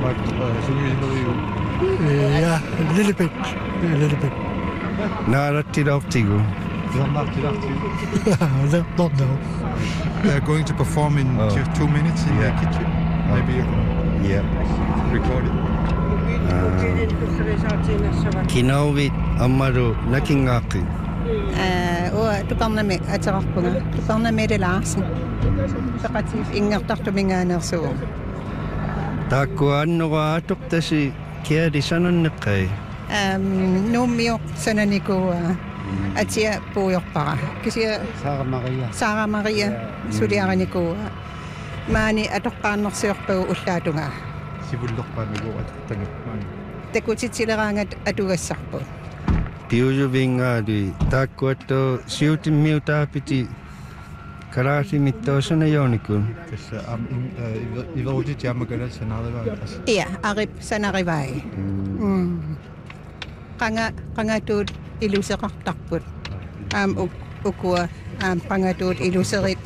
Yeah, a little bit. Naarattirartigu. Not now. They're going to perform in 2 minutes in the kitchen. Maybe you can record it. Kinauvit ammaru nakingaaqi. Tuparnami aterarpunga. Tuparnami Larsen. Saqatif ingertartumingaanersugu. Taakkua annoraatuqtasi kiali sananneqqai. Nuummiuq sananikua atia puujorpara. Kisia Sara Maria suliaranikua. Maani atoqqaannersiorpagu ullaatunga. Sivullerpaanigu atuqtangippaani. Takutitsileraangat atugassarpu. Piujuvingaali taakkuatto siutimmiutaapiti karaasimittoosana joonikun. Tässä ivarutit jaamagala sanarivaa. Ia, arip sanarivai. Qangatuut iluseqartarput. Ukua qangatuut iluserit.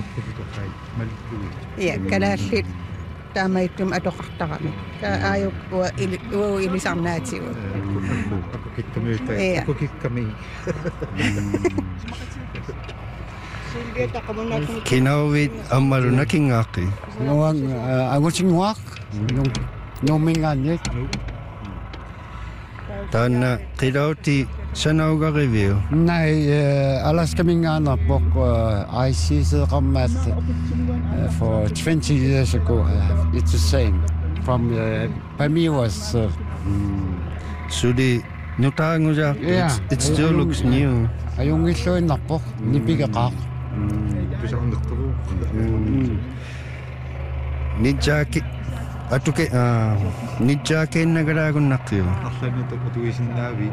Ia, kalaallit taamaittum atoqartarami. Ka aayukua ilisarnaatigu. Kukikkami. Kinauvit ammaru nakingaaqi. Agusingwaq. Nomingaanit. Taanna qilauti sanaugarivio. Nei, alaskamingaanarpoq ICC-qammaat for 20 years ago. It's the same. From by me was Sudi nutaanguja. It still looks new. ayungilluinarpoq nipigeqaaq. Pisarnertugu. Nijjaaki atuke nijjaakeennagalaagunnaqtiu. Arlanita kutuisinnaavi.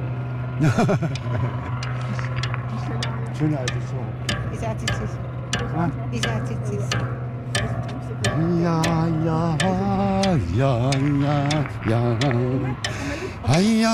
Isaatitsis. Isaatitsis. Ya. Ayya.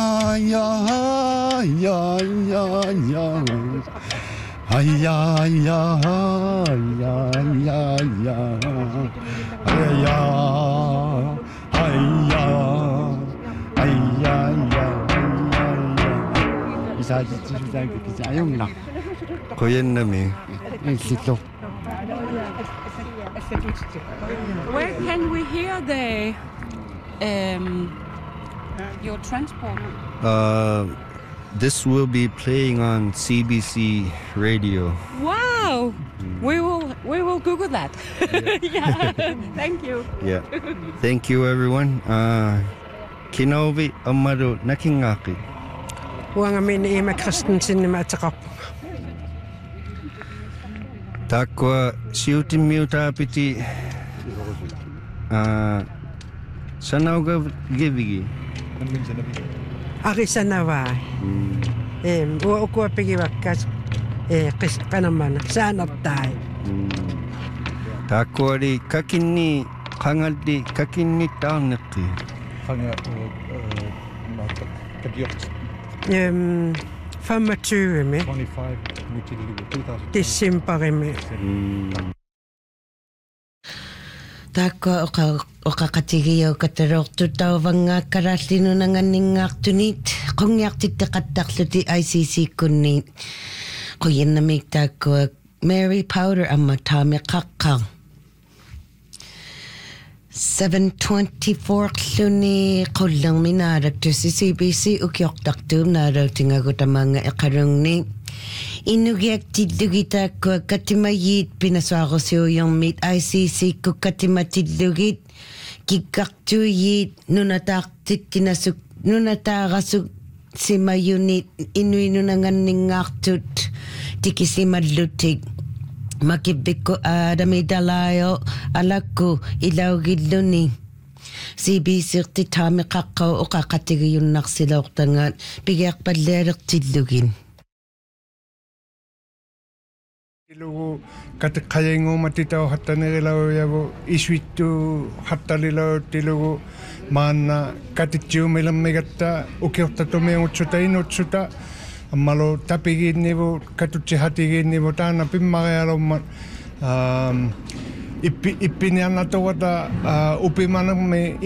Ayungna. Qoyannami. Illitlu. Where can we hear your transport? This will be playing on CBC radio. Wow! We will Google that. Yeah. Thank you. Yeah. Thank you, everyone. Kinovi ammaru nakingaaqi. Uangamini Emma Christensen mataqarpu. Taakkua siutimmiutaapiti sanaugarivigi. Arisanavai. Ukua pigiwakkas qanamana saanartai. Taakkuari kakinni qangalli kakinni taarneqqi. Qanga kapiort 25 med 25 mutilligu 2000. december med. Taakka oqaqatigio katarortutauvangaakkaraallinunanganningaartunit qungiartitteqattarluti ICC-kunniit quyannamik taakkua Mary Powder amma taameqaqqar 7:24 lluni qullerminaalaktussi CBC ukiortartuum naalautingagutamanga eqarungni Inugiaktillugi taakkua katimayit pinasuarusiuyermit ICC kukatimatillugit kikkartuiyit nunataartikkinasuk nunataarasuk simayunit inuinunanganningaartut tikisimallutik makibikku aadamidalayo alakku ilaugilluni CBC-rti taameqaqqau oqaqatigiyunnarsiloortangaat pigiarpallialertillugin Ilugu katiqqayanguumatitau hattanerilauyavu isuittu hattalilau tilugu maanna katittiumilermigatta ukiortatumiangutsuta inutsuta ammalu tapigiinnivu katutsihatigiinnivu taana pimmarialummat ippiniannatuwata upimanermi